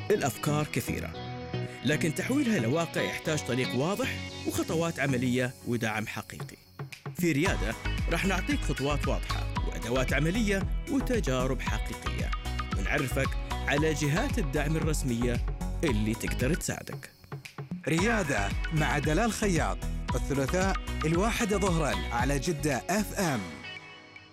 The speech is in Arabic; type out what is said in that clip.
الأفكار كثيرة، لكن تحويلها لواقع يحتاج طريق واضح وخطوات عملية ودعم حقيقي. في ريادة رح نعطيك خطوات واضحة وأدوات عملية وتجارب حقيقية، ونعرفك على جهات الدعم الرسمية اللي تقدر تساعدك. ريادة مع دلال خياط، الثلاثاء 1 ظهرا على جدة FM.